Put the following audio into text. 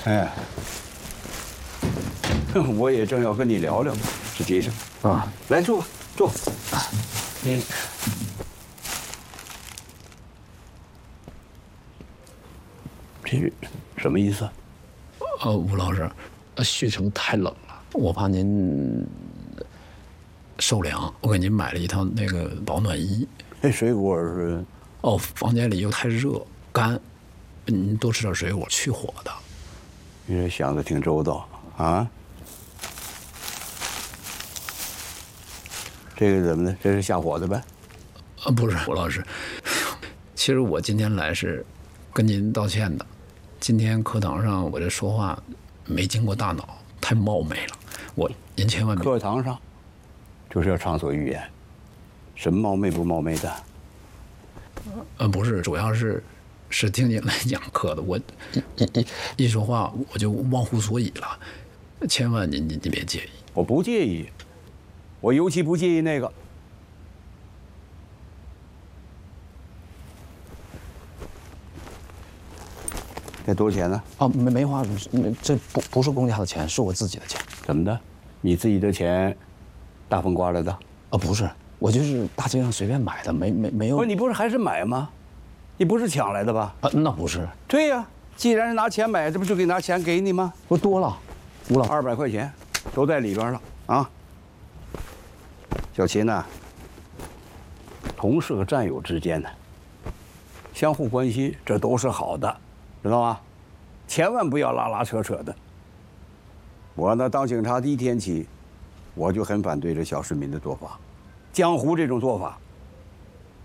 哎，我也正要跟你聊聊，史先生啊，来坐吧，坐。这什么意思？ 吴老师，旭城太冷了，我怕您受凉，我给您买了一套那个保暖衣。 这水果是？ 哦，房间里又太热干，您多吃点水果，去火的。 你这想的挺周到啊。这个怎么的？这是下火的呗？ 不是，吴老师，其实我今天来是跟您道歉的。今天课堂上我这说话没经过大脑，太冒昧了。您千万别。 课堂上就是要畅所欲言，什么冒昧不冒昧的？ 不是，主要是听您来讲课的，我一说话我就忘乎所以了，千万您别介意。 我不介意，我尤其不介意那个。这多少钱呢？ 哦，没花，这不是公家的钱，是我自己的钱。 怎么的？你自己的钱，大风刮来的？ 不是，我就是大街上随便买的，没有。 不是，你不是还是买吗？你不是抢来的吧？ 那不是。 对呀，既然是拿钱买，这不就给拿钱给你吗？ 我多了，吴老 200块钱，都在里边了啊。小秦呐，同事和战友之间呢，相互关心，这都是好的，知道吗？千万不要拉拉扯扯的。我呢，当警察第一天起，我就很反对这小市民的做法，江湖这种做法